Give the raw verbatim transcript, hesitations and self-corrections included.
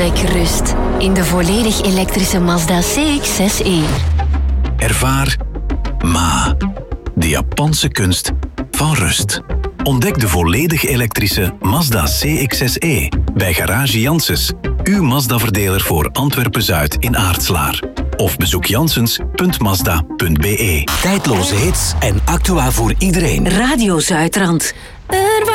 Ontdek rust in de volledig elektrische Mazda C X zes e. Ervaar Ma, de Japanse kunst van rust. Ontdek de volledig elektrische Mazda C X zes e bij Garage Janssens, uw Mazda-verdeler voor Antwerpen-Zuid in Aartslaar. Of bezoek janssens punt mazda punt be. Tijdloze hits en actua voor iedereen. Radio Zuidrand.